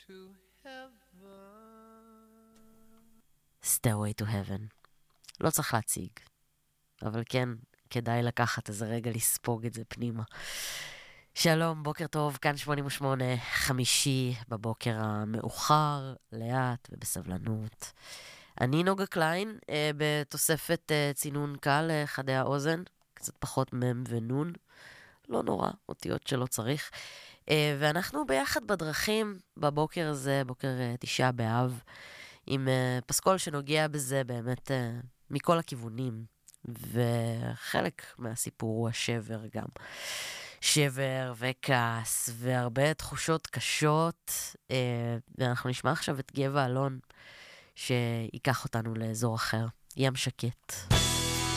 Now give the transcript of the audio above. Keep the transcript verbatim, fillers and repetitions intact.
Stairway to Heaven. לא צריך להציג, אבל כן, כדאי לקחת איזה רגע לספוג את זה פנימה. שלום, בוקר טוב, כאן שמונים ושמונה, חמישי בבוקר המאוחר, לאט ובסבלנות. אני נוגה קליין, אה, בתוספת אה, צינון קל לחדי האוזן, קצת פחות מם ונון, לא נורא, אותיות שלא צריך. אה, ואנחנו ביחד בדרכים בבוקר הזה, בוקר אה, תשעה באב, עם אה, פסקול שנוגע בזה באמת אה, מכל הכיוונים, וחלק מהסיפור הוא השבר גם. שבר וכעס והרבה תחושות קשות, אה, ואנחנו נשמע עכשיו את גבע אלון, שיקח אותנו לאזור אחר, ים שקט.